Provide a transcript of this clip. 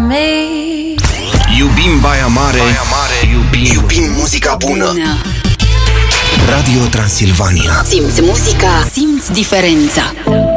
me. Iubim Baia Mare, iubim muzica bună. Radio Transilvania. Simți muzica, simți diferența.